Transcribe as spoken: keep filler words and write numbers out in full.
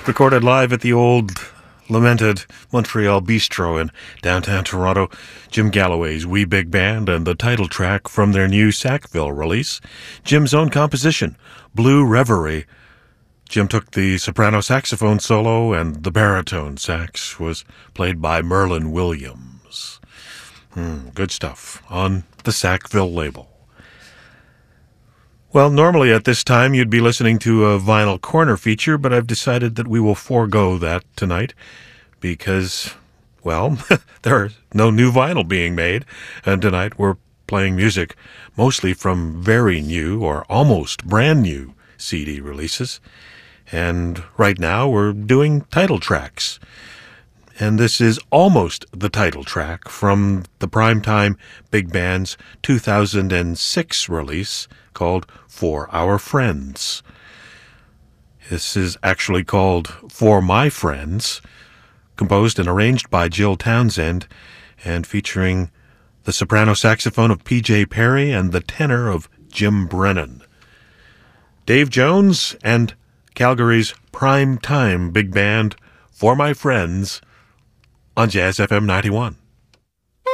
Recorded live at the old, lamented Montreal Bistro in downtown Toronto, Jim Galloway's Wee Big Band and the title track from their new Sackville release, Jim's own composition, Blue Reverie. Jim took the soprano saxophone solo and the baritone sax was played by Merlin Williams. Hmm, good stuff on the Sackville label. Well, normally at this time you'd be listening to a Vinyl Corner feature, but I've decided that we will forego that tonight because, well, there's no new vinyl being made, and tonight we're playing music mostly from very new or almost brand new C D releases. And right now we're doing title tracks. And this is almost the title track from the Primetime Big Band's two thousand six release called For Our Friends. This is actually called For My Friends, composed and arranged by Jill Townsend, and featuring the soprano saxophone of P J Perry and the tenor of Jim Brennan. Dave Jones and Calgary's Primetime Big Band, For My Friends, on Jazz F M ninety-one.